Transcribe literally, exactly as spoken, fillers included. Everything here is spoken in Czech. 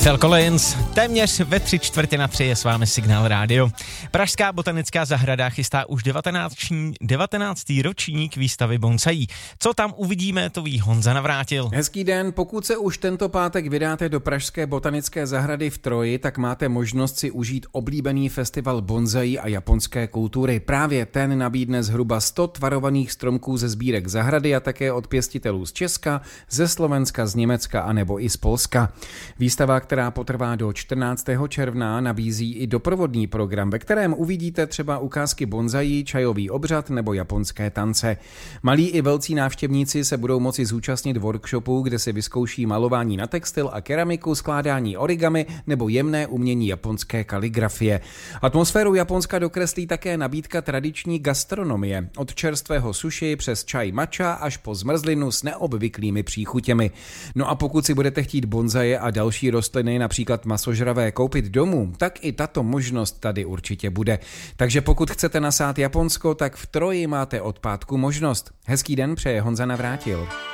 Phil Collins, téměř ve tři čtvrtě na tři je s vámi Signál rádio. Pražská botanická zahrada chystá už devatenáctý ročník výstavy bonsaí. Co tam uvidíme, to ví Honza Navrátil. Hezký den, pokud se už tento pátek vydáte do Pražské botanické zahrady v Troji, tak máte možnost si užít oblíbený festival bonsaí a japonské kultury. Právě ten nabídne zhruba sto tvarovaných stromků ze sbírek zahrady a také od pěstitelů z Česka, ze Slovenska, z Německa a nebo i z Polska. Výstava, která potrvá do čtrnáctého června, nabízí i doprovodný program, ve kterém uvidíte třeba ukázky bonsaí, čajový obřad nebo japonské tance. Malí i velcí návštěvníci se budou moci zúčastnit workshopu, kde si vyzkouší malování na textil a keramiku, skládání origami nebo jemné umění japonské kaligrafie. Atmosféru Japonska dokreslí také nabídka tradiční gastronomie, od čerstvého sushi přes čaj matcha až po zmrzlinu s neobvyklými příchutěmi. No a pokud si budete chtít bonsaje a další rostliny, například masožravé, koupit domů, tak i tato možnost tady určitě bude. Takže pokud chcete nasát Japonsko, tak v Troji máte od pátku možnost. Hezký den přeje Honza Navrátil.